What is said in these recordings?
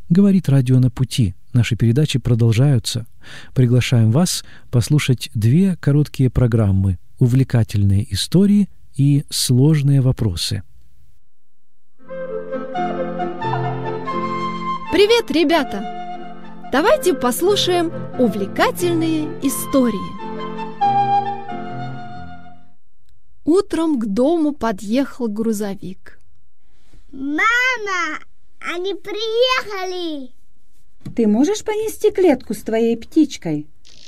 Говорит радио «На пути». Наши передачи продолжаются. Приглашаем вас послушать 2 короткие программы «Увлекательные истории» и «Сложные вопросы». Привет, ребята! Давайте послушаем увлекательные истории. Утром к дому подъехал грузовик. Мама, они приехали! Ты можешь понести клетку с твоей птичкой?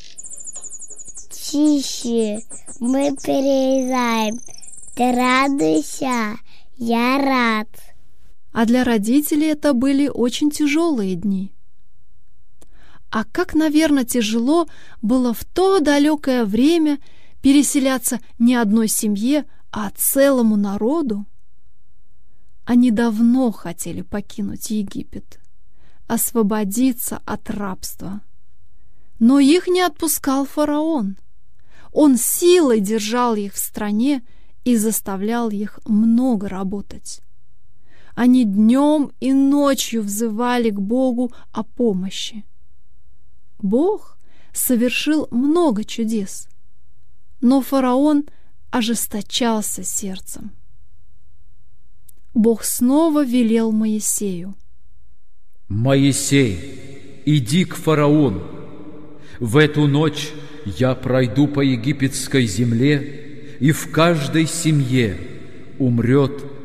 Тише, мы переезжаем. Ты радуйся, я рад. А для родителей это были очень тяжелые дни. А как, наверное, тяжело было в то далекое время переселяться не одной семье, а целому народу. Они давно хотели покинуть Египет, освободиться от рабства. Но их не отпускал фараон. Он силой держал их в стране и заставлял их много работать. Они днем и ночью взывали к Богу о помощи. Бог совершил много чудес, но фараон ожесточался сердцем. Бог снова велел Моисею: «Моисей, иди к фараону. В эту ночь я пройду по египетской земле, и в каждой семье умрет